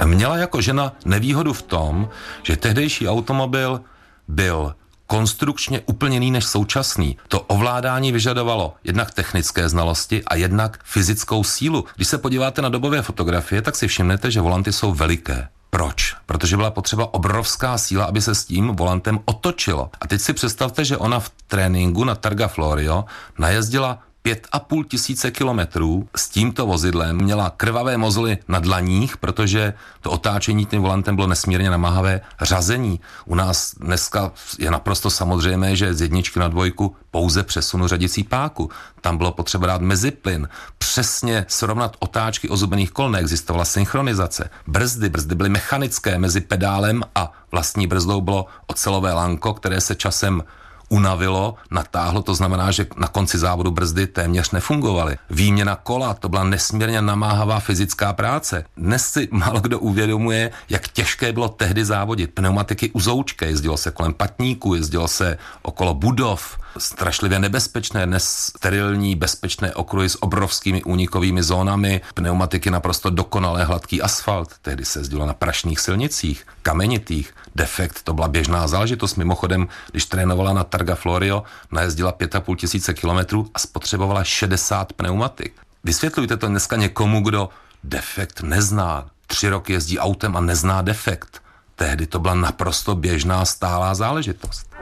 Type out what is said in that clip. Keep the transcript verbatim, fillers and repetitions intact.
Měla jako žena nevýhodu v tom, že tehdejší automobil byl konstrukčně úplně jiný než současný. To ovládání vyžadovalo jednak technické znalosti a jednak fyzickou sílu. Když se podíváte na dobové fotografie, tak si všimnete, že volanty jsou veliké. Proč? Protože byla potřeba obrovská síla, aby se s tím volantem otočilo. A teď si představte, že ona v tréninku na Targa Florio najezdila pět a půl tisíce kilometrů s tímto vozidlem, měla krvavé mozly na dlaních, protože to otáčení tím volantem bylo nesmírně namáhavé, řazení. U nás dneska je naprosto samozřejmé, že z jedničky na dvojku pouze přesunu řadicí páku. Tam bylo potřeba dát meziplyn, přesně srovnat otáčky ozubených kol, neexistovala synchronizace. Brzdy, brzdy byly mechanické, mezi pedálem a vlastní brzdou bylo ocelové lanko, které se časem unavilo, natáhlo, to znamená, že na konci závodu brzdy téměř nefungovaly. Výměna kola, to byla nesmírně namáhavá fyzická práce. Dnes si málo kdo uvědomuje, jak těžké bylo tehdy závodit. Pneumatiky uzoučké, jezdilo se kolem patníků, jezdilo se okolo budov, strašlivě nebezpečné, dnes sterilní, bezpečné okruhy s obrovskými únikovými zónami, pneumatiky naprosto dokonalé hladký asfalt, tehdy se jezdilo na prašných silnicích, kamenitých, defekt, to byla běžná záležitost. Mimochodem, když trénovala na Targa Florio, najezdila pět a půl tisíce kilometrů a spotřebovala šedesát pneumatik. Vysvětlujte to dneska někomu, kdo defekt nezná, tři roky jezdí autem a nezná defekt. Tehdy to byla naprosto běžná stálá záležitost.